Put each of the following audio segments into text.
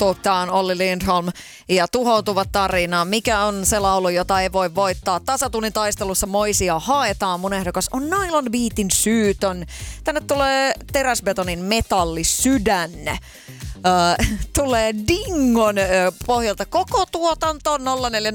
tuttu. Tämä on Olli Lindholm ja Tuhoutuva tarina. Mikä on se laulu, jota ei voi voittaa? Tasatunnin taistelussa moisia haetaan. Mun ehdokas on Nylon Beatin Syytön. Tänne tulee Teräsbetonin Metallisydän. Tulee Dingon pohjalta koko tuotanto 0403564556.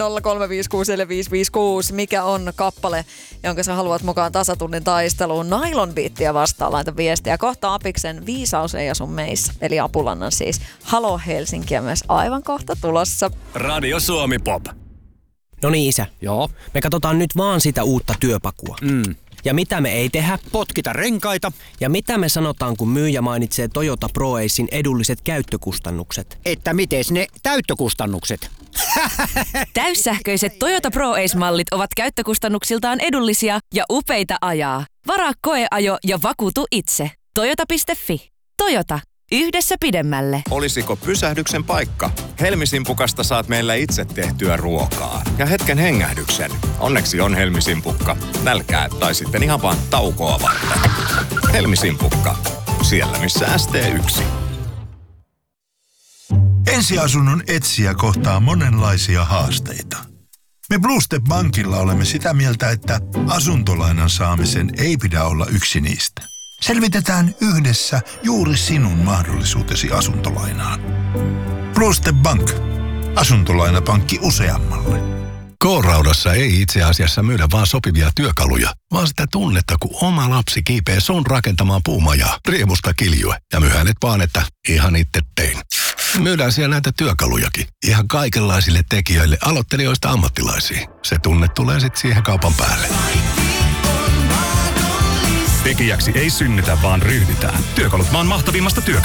Mikä on kappale, jonka sä haluat mukaan tasatunnin taisteluun? Nylon Beatia vastaan laita viestiä. Kohta Apiksen Viisaus ei asu meissä, eli Apulannan siis. Halo Helsinkiä myös aivan kohta tulossa. Radio Suomi Pop. No niin, isä. Joo. Me katsotaan nyt vaan sitä uutta työpakua. Ja mitä me ei tehdä? Potkita renkaita. Ja mitä me sanotaan, kun myyjä mainitsee Toyota ProAcen edulliset käyttökustannukset? Että mites ne täyttökustannukset? Täyssähköiset Toyota ProAce-mallit ovat käyttökustannuksiltaan edullisia ja upeita ajaa. Varaa koeajo ja vakuutu itse. Toyota.fi. Toyota. Yhdessä pidemmälle. Olisiko pysähdyksen paikka? Helmisimpukasta saat meillä itse tehtyä ruokaa. Ja hetken hengähdyksen. Onneksi on Helmisimpukka. Nälkää tai sitten ihan vaan taukoa varten. Helmisimpukka. Siellä missä ST1. Ensiasunnon etsijä kohtaa monenlaisia haasteita. Me Blue Step Bankilla olemme sitä mieltä, että asuntolainan saamisen ei pidä olla yksi niistä. Selvitetään yhdessä juuri sinun mahdollisuutesi asuntolainaan. Blue Step Bank. Asuntolainapankki useammalle. K-Raudassa ei itse asiassa myydä vaan sopivia työkaluja, vaan sitä tunnetta, kun oma lapsi kiipee sun rakentamaan puumajaa, riemusta kiljue ja myy hänet vaan, että ihan itse tein. Myydään siellä näitä työkalujakin, ihan kaikenlaisille tekijöille, aloittelijoista ammattilaisiin. Se tunne tulee sitten siihen kaupan päälle. Tekijäksi ei synnytä, vaan ryhdytään. Työkalut maan mahtavimmasta työkalu.